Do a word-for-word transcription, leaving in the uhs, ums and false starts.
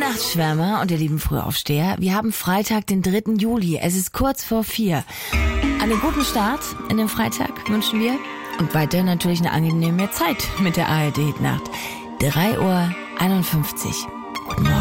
Nachtschwärmer und ihr lieben Frühaufsteher, wir haben Freitag, den dritten Juli. Es ist kurz vor vier. Einen guten Start in den Freitag wünschen wir und weiter natürlich eine angenehme Zeit mit der A R D-Nacht. drei Uhr einundfünfzig. Guten Morgen.